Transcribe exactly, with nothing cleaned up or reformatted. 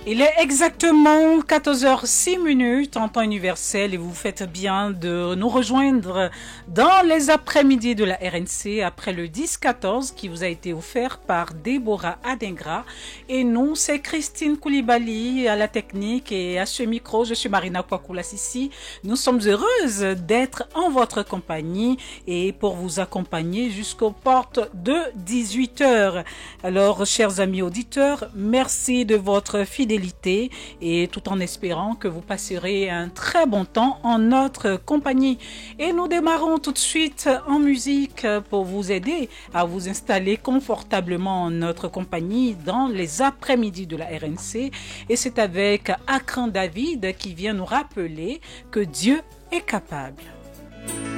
Il est exactement quatorze heures six minutes en temps universel et vous faites bien de nous rejoindre dans les après-midi de la R N C après le dix quatorze qui vous a été offert par Déborah Adingra. Et nous, c'est Christine Koulibaly à la technique et à ce micro, je suis Marina Kwakoula-Sissi. Nous sommes heureuses d'être en votre compagnie et pour vous accompagner jusqu'aux portes de dix-huit heures. Alors, chers amis auditeurs, merci de votre fidélité et tout en espérant que vous passerez un très bon temps en notre compagnie. Et nous démarrons tout de suite en musique pour vous aider à vous installer confortablement en notre compagnie dans les après-midi de la R N C. Et c'est avec Akran David qui vient nous rappeler que Dieu est capable.